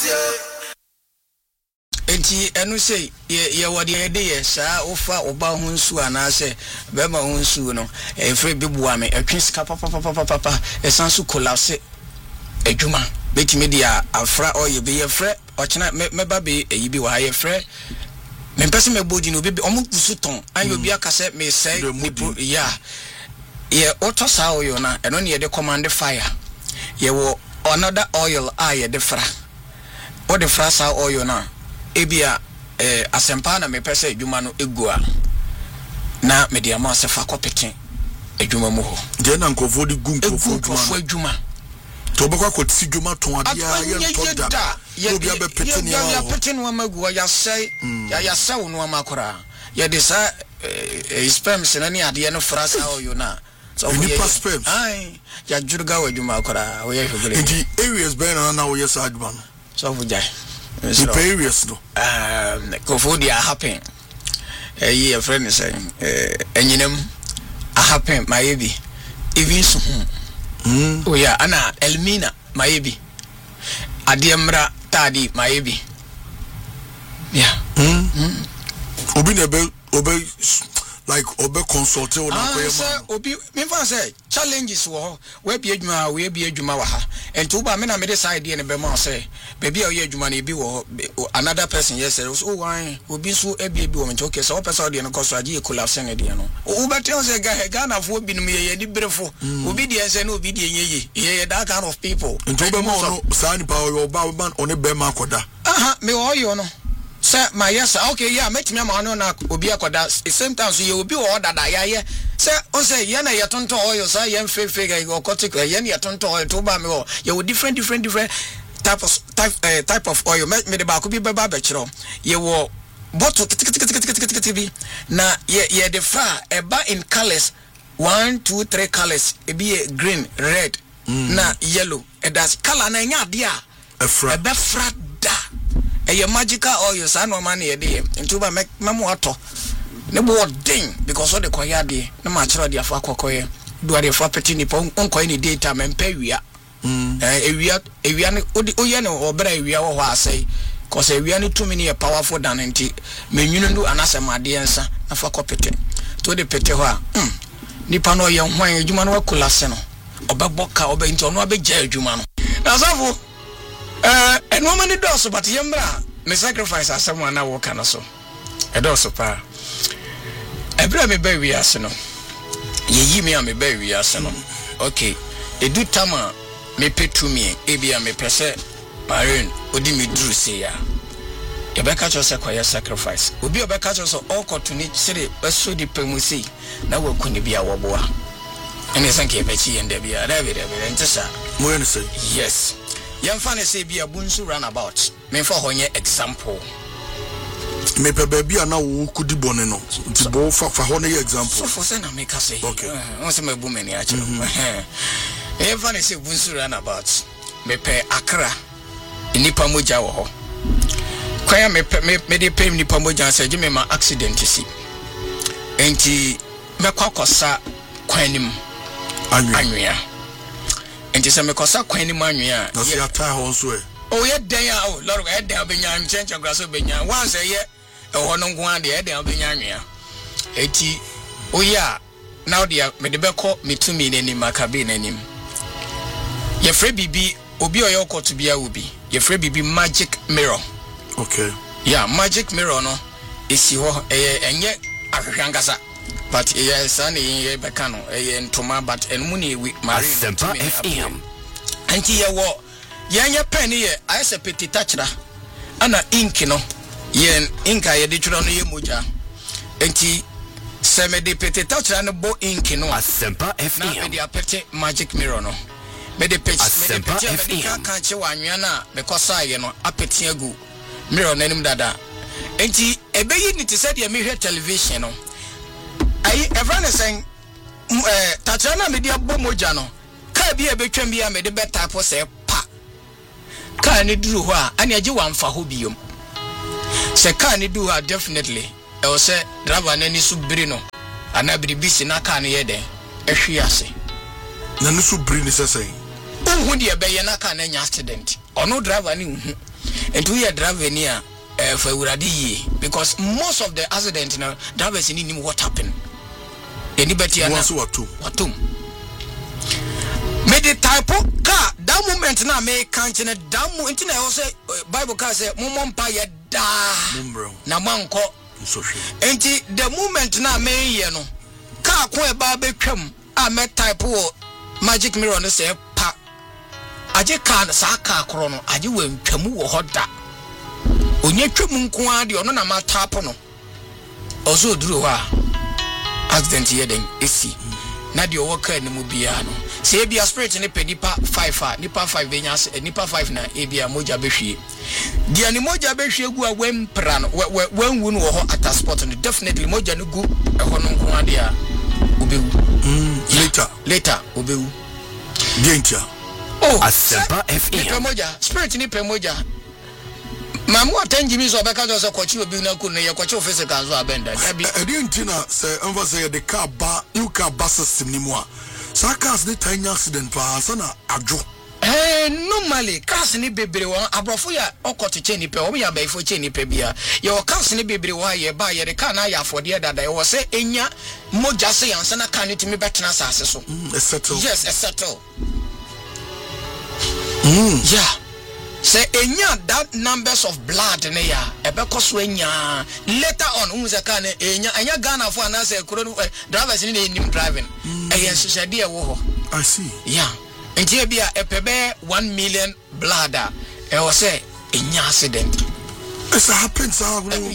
Enti enu say ye wode ye de ye saa ofa oba ho nsu anase be ma ho nsu no efre bibua me atwe sika papa esanso collapse adwuma betime dia afra oye be ye frɛ ochena meba be eyi bi wa ye frɛ me pese me bodi no be omo kusu ton ayo bi aka se me say ya ye auto sa oyo na eno ne ye de command fire ye wo another oil ye de fra o de fra sa oyo na ebia asempa na me pese adwuma no egua na me dia ma se fa kopete adwuma mu ho je na nkofo di gu nkofo adwuma to bokwa ko tsi dwuma ton adia ye to da no bia be pete ni ya pete no magua ya sai ya sawo no makora ya de sa sperms na ni ade no frasa oyo na so ni sperms ai ya jurga adwuma akora wo ye hwegele enti areas be na wo ye sa adwuma no so fujai the areas no kofo dia happen ye friend say enyinem a happen mayebi even so oh yeah ana Elmina mayebi adiemra tadi mayebi yeah obi na be like obe consult on akoyema obi me fa say challenges wo we bi adwuma we bi adwuma wa ha ento ba me na me decide ne be ma say baby o ye adwuma na bi wo another person yes so why obi so ebi wo me okay so person de no koso agi collapse ne de no o better say Ghana fo bi no ye di brefo obi de say no obi de ye that kind of people ento be ma no sa ni pa o ba man on be ma koda me o yo no say my yes okay yeah met me ma no na obi akoda same time so ye obi o dada ya say on say ye na ye tonto oil so ye fake go cortic ye na ye tonto oil to ba me o ye different type of oil me de ba ko bi ba ba chiro ye wo bottle bi na ye de fra eba in colors 1 2 3 colors e be green red na yellow e das color na nya de a e be fra da a magical oil sa no man ye de into ba memo ato ne bo den because of the koyade na ma chiro de afa kokoye do de fa peti ni pon onko ni data mempa wia ewia ne oye ne obra ewia wo ho asai cause ewia ne tumi ne powerful than enti menwunu ndu anasemade ensa afa kopete to de pete ho a nipa no ye hwan adwuma no wakulase no obeboka obenti ono abegya adwuma no na safo eno mani doso but yemra me sacrifice asem na wo kana so edoso pa ebra me ba wi ase no ye yi me a me ba wi ase no okay edu tama me petumi ebia me pese marine odi me duru se ya e be ka cho se kwaya sacrifice obi obeka cho so okotuni sire eso di pemusi na wo kuni bia wo boa ene sanke e be chi yende bia da be ntesa mo yen say yes yamfane say bia bunsu runabout me for honye example me pe baby ana wo kudi bone no ti bo fa ho na example so say na me ka say okay won say me bu me ni a chiro yamfane say bunsu runabout me pe Accra nipa moja wo ho kwaya me de pay nipa moja say me ma accident si enti me kwakosa kwanim anwea enti se me kosa kwanim anwea na se ata ho so e o ye den ya o lord e den obenya nchenche graso obenya once ye ho no nko ade e den obenya anwea enti o ya now dia me de beko metumi nanim makabe nanim ye free bibi obi oyo koto bia obi ye free bibi magic mirror okay yeah magic mirror no esi ho enye ahwehwankasa but yes and ye beka no ntoma but enmu ne ewi marine Sempa FM anti ye wo ye pen ye ayese peti tachra ana ink no ye inka ye de tworo no ye moja anti se me de peti tachra no bo ink no Sempa FM na me de apete magic mirror no me de page me de page ka che wanwea na me kosa ye no apete agu mirror nanim dada anti ebeyi ni te said ye me hwe television no ai everyone is saying tachana me dia bo moja no ka bia betwam bia me de beta po se pa ka ni duru ho a ani age wamfa ho biom se ka ni duru ha definitely e o se driver na ni su biri no ana biri bisi na ka ni ye den ehwe ase na ni su biri ni sesei unhu de be ye na ka na nya accident ono driver ni unhu and we are driving here for uradi because most of the accident now drivers in him what happened anybody watum made the type of car that moment na me kanche na that moment na say bible car say momon pa ye da na manko enti the moment na me ye no car ko e ba betwam a me type o magic mirror no say pa aje car sa car kro no aje wantwamu wo hoda onye twam nko ade ono na matapo no ozo duru wa accident here then esi na de owoka ni mu bia no se bia spirit ni pe nipa 5 nipa 5 benya nipa 5 na ebia moja behwie dia ni moja behwie gu a wempra no wanwu no wo ho at spot no definitely moja no gu eho no nko ade a obewu later obewu dientia Asempa FM pe moja spirit ni pe moja mamu atanjimi so beka do so kwachi obi na kunu ye kwachi office kan so abenda dabi dientina say enva say the car ba you car bus system ni mu a so cars dey tiny accident pa so na adwo normally cars ni bebre won abrofo ya okoto che ni pe o ya ba ifo che ni pe bia ye o cars ni bebre wa ye ba ye de car na ya afode dada ye wo say enya moja se yansa na kan ni betena asase so settle yes a settle yeah say enya that numbers of blood ne ya ebekoso enya later on unze kan enya Ghana for na say kuro drivers ni nim driving yes so dey wo ho I see yeah enti bia epebe 1 million blood e was say enya accident it's happens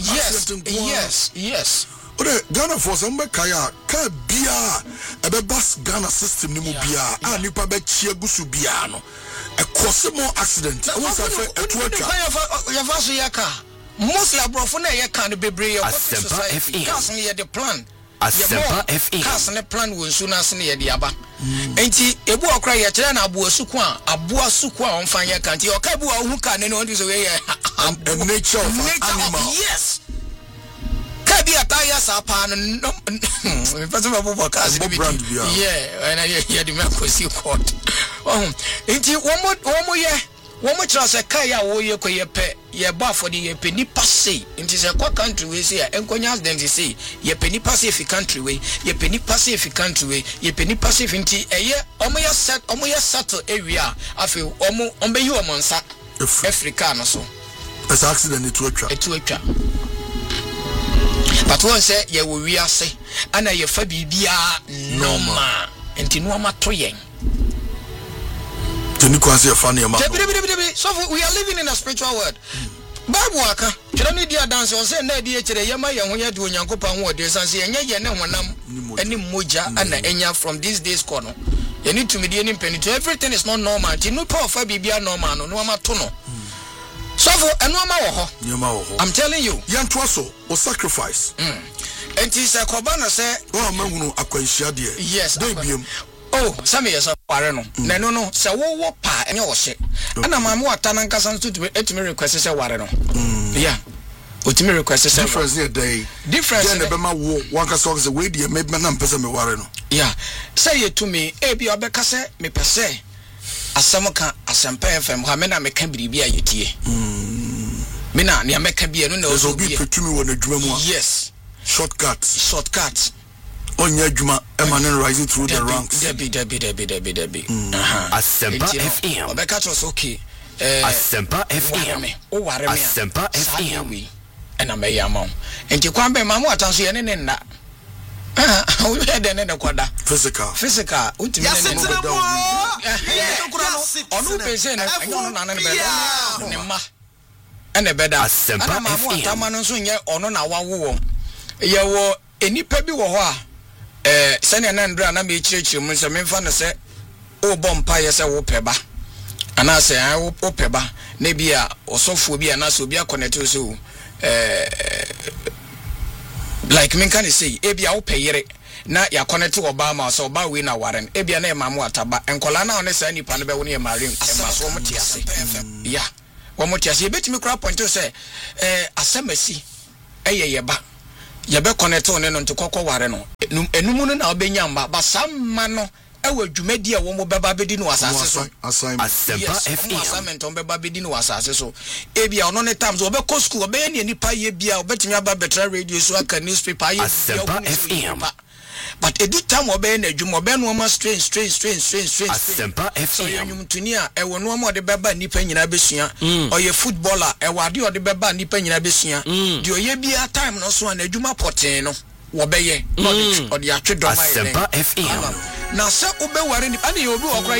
yes ore Ghana for some kaya ka bia ebe bus Ghana system ni mu bia a nipa be chia gusu bia no a more accident I was afraid ya faso ya ka mostly abrofo na ye kan bebre ye cars ne ye the plan Asempa FM cars ne plan won su na se ne ye de aba enti ebu okra ye kire na aboa suku a on fan ye kan ti o ka bu hu kan ne no ndi so we ye the nature of animal yes ka bi ataya sa pa no me pese me bobo cars ni bi yeah and ye de me akosi court enti womo kira se kai a wo ye koye pe ye ba for the ye pe nipa say enti se kwa country we say enkonya accident say ye pe nipa say fi country we ye pe nipa say fi country we ye pe nipa say fi nti eye omo ye settle area afi ombe yi omo nsa Africa no so as accident etu atwa but one say ye wo wi ase ana ye fa bibia normal enti no ma to yen so we are living in a spiritual world. Bible aka kira ni dia dance on say na dia kire yema ye ho ye de onyankopa ho de sanse enye ye ne honam ani moja ana enya from these days kono you need to media ni penny to everything is not normal ti no power fa bibia normal no ma to no so for eno ma wo ho I'm telling you yanto so o sacrifice enti se koba no say o mahunu akwanhia de yes dey biem oh some years ware no na no se wo pa enye wo hye ana maame wata na nkasa nso etimi request se ware no yeah otimi request se difference here day difference then be ma wo one kasa say we dey me na mpese me ware no yeah say ye to me e bia obeka se me pese asem ka Asempa FM ha me na me ka biribi a yetie me na ne me ka bia no na ozo bi petumi wo na dwuma mu yes shortcut onye adwuma emanen rising through the ranks debi Asempa FM obeka to so okay Asempa FM o ware me Asempa FM ena me yamon enti kwambe mamu atanso ye ne nna o ye de ne kwada physical ultimate onu pese na onu na ne be ne ma ene beda Asempa mamu atamano so nye onu na wawo ye wo enipa bi wo ho a sene na ndra na me kirikiri mu nse memfa no se o bompa ye se wo peba ana se wo peba na bia osofo bia na so bia connect so like men can say e bia wo peyere na ya connect oba ma so oba we na waren e bia na emamu ataba enkola na one sa nipa no be wo ne marim e ma so mo tiase ya wo mo tiase e betimi kra point se asemasi ye ba ye be connect on no nto kokko ware no enumu no na obenya mba basamma no ewe dwumadi a wo mo beba bedi no asase so assignment FM assignment on beba bedi no asase so ebia ono ne times wo be ko school wo be ne nipa ye bia wo betimi aba betra radio so aka newspaper ye FM but edi time wo be na adwuma be no ma strange Asempa FM so yanyum tuni a ewo no ma de beba nipa nyina besua oye footballer ewo ade ode beba nipa nyina besua de oye bia time no so na adwuma poten no wo be ye no de atwe do ma ye Asempa FM na se wo be ware ni ane ye obi wo